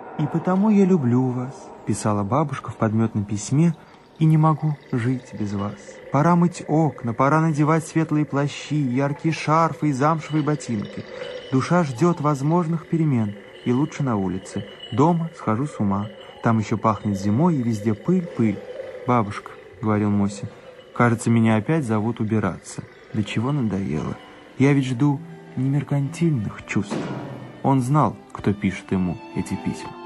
«И потому я люблю вас», — писала бабушка в подметном письме, «и не могу жить без вас. Пора мыть окна, пора надевать светлые плащи, яркие шарфы и замшевые ботинки. Душа ждет возможных перемен, и лучше на улице. Дома схожу с ума. Там еще пахнет зимой, и везде пыль, пыль». «Бабушка», — говорил Мося, — «кажется, меня опять зовут убираться. До чего надоело. Я ведь жду не меркантильных чувств». Он знал, кто пишет ему эти письма.